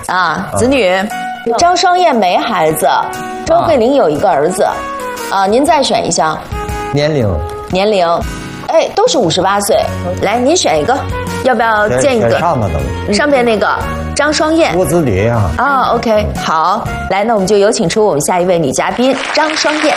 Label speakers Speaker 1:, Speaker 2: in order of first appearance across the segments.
Speaker 1: 啊，子女，张双燕没孩子，周慧玲有一个儿子，啊，您再选一项。
Speaker 2: 年龄，
Speaker 1: 哎，都是58岁。来，您选一个，要不要见一个？
Speaker 2: 上面的，
Speaker 1: 上边那个张双燕。
Speaker 2: 无子女啊。
Speaker 1: 啊 ，OK， 好，来，那我们就有请出我们下一位女嘉宾张双燕。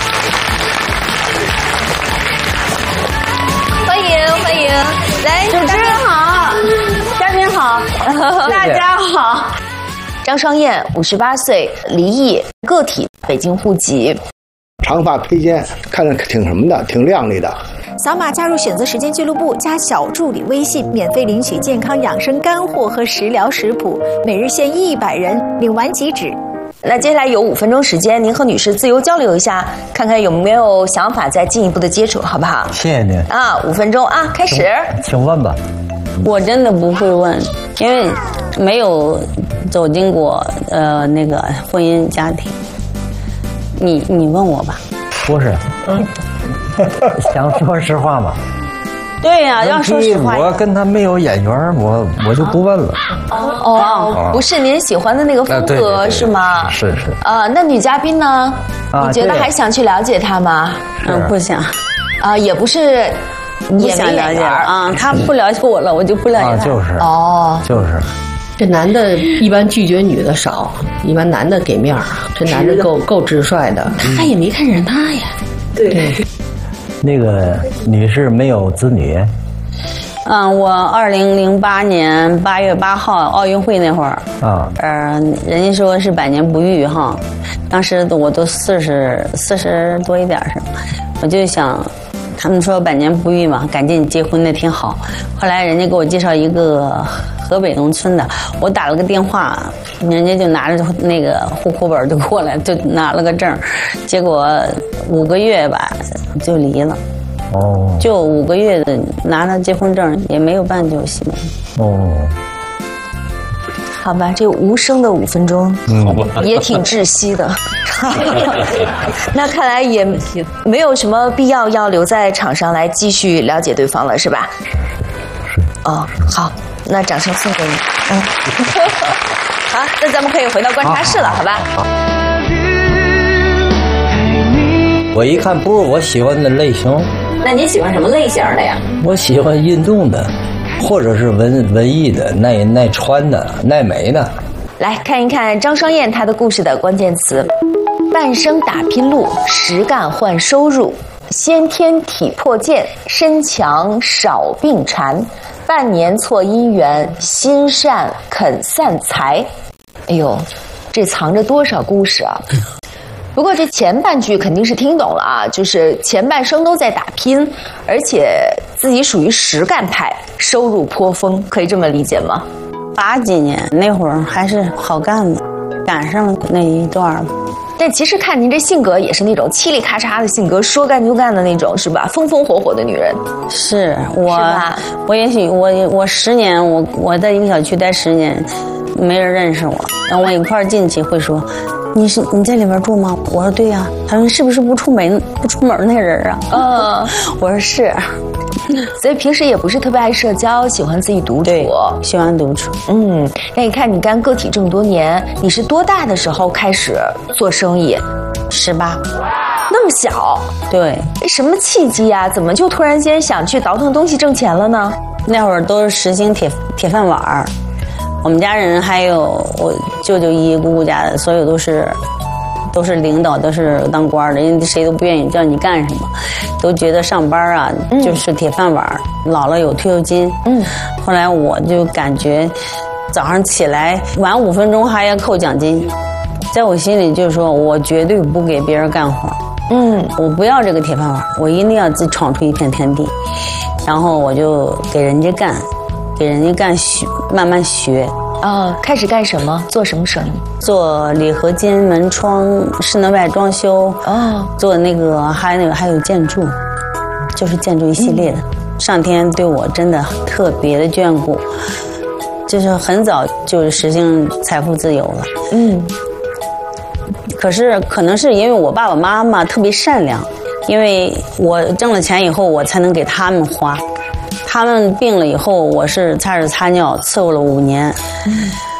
Speaker 1: 欢迎，来，
Speaker 3: 主持人好，嘉宾好，大家好。
Speaker 1: 张双燕58岁，离异，个体，北京户籍。
Speaker 4: 长发披肩，看着挺什么的，挺靓丽的。
Speaker 5: 扫码加入选择时间俱乐部，加小助理微信，免费领取健康养生干货和食疗食谱，每日限100人，领完即止。
Speaker 1: 那接下来有5分钟时间，您和女士自由交流一下，看看有没有想法再进一步的接触，好不好？
Speaker 2: 谢谢您
Speaker 1: 啊，5分钟啊，开始。
Speaker 2: 请问吧。
Speaker 3: 我真的不会问，因为没有走进过那个婚姻家庭。你问我吧。
Speaker 2: 不是，想说实话嘛。
Speaker 3: 对呀，要说实话。
Speaker 2: 我跟他没有眼缘，我就不问了。
Speaker 1: 哦，不是您喜欢的那个风格是吗？
Speaker 2: 是。
Speaker 1: 啊，那女嘉宾呢？你觉得还想去了解她吗？
Speaker 3: 不想。
Speaker 1: 啊，也不是，
Speaker 3: 不想了解啊。他不了解我了，我就不了解他。
Speaker 2: 就是。
Speaker 1: 哦，
Speaker 2: 就是。
Speaker 6: 这男的一般拒绝女的少，一般男的给面儿。这男的够直率的，
Speaker 3: 他也没看上他呀。
Speaker 6: 对。
Speaker 2: 那个女士没有子女。
Speaker 3: 我2008年8月8号奥运会那会儿啊，人家说是百年不遇哈，当时我都40多一点是吧？我就想，他们说百年不遇嘛，赶紧结婚那挺好。后来人家给我介绍一个河北农村的，我打了个电话，人家就拿着那个户口本就过来，就拿了个证，结果5个月吧就离了。哦，就5个月的拿了结婚证也没有办就行。
Speaker 2: 哦，
Speaker 1: 好吧，这无声的5分钟，也挺窒息的。那看来也没有什么必要留在场上来继续了解对方了，是吧？
Speaker 2: 是。
Speaker 1: 哦，好，那掌声送给你。好，那咱们可以回到观察室了，好吧？
Speaker 2: 我一看不是我喜欢的类型。
Speaker 1: 那你喜欢什么类型的呀？
Speaker 2: 我喜欢运动的，或者是文艺的、耐穿的、耐美的。
Speaker 1: 来看一看张双燕她的故事的关键词：半生打拼路，实干换收入，先天体魄健，身强少病缠，半年错姻缘，心善肯散财。哎呦，这藏着多少故事啊！不过这前半句肯定是听懂了啊，就是前半生都在打拼，而且自己属于实干派，收入颇丰，可以这么理解吗
Speaker 3: ？80几年那会儿还是好干的，赶上那一段。
Speaker 1: 但其实看您这性格也是那种嘁里咔嚓的性格，说干就干的那种，是吧？风风火火的女人。
Speaker 3: 是我也许我10年，我在一个小区待10年，没人认识我，然后我一块进去会说。你在里边住吗？我说对呀。他说你是不是不出门那人啊？我说是。
Speaker 1: 所以平时也不是特别爱社交，喜欢自己独处。
Speaker 3: 对，喜欢独处。
Speaker 1: 那你看你干个体这么多年，你是多大的时候开始做生意
Speaker 3: ？18。
Speaker 1: 那么小？
Speaker 3: 对。
Speaker 1: 什么契机啊？怎么就突然间想去倒腾东西挣钱了呢？
Speaker 3: 那会儿都是实行铁饭碗。我们家人还有我舅舅姨姨姑姑家的，所有都是领导，都是当官的，人家谁都不愿意叫你干什么，都觉得上班啊就是铁饭碗，老了有退休金。后来我就感觉早上起来晚5分钟还要扣奖金，在我心里就是说我绝对不给别人干活。我不要这个铁饭碗，我一定要自己闯出一片天地。然后我就给人家干，慢慢学。
Speaker 1: 开始干什么？做什么生意？
Speaker 3: 做铝合金门窗、室内外装修。做那个还有建筑，就是建筑一系列的。上天对我真的特别的眷顾，就是很早就实行财富自由了。可是可能是因为我爸爸妈妈特别善良，因为我挣了钱以后，我才能给他们花。他们病了以后，我是擦屎擦尿伺候了5年。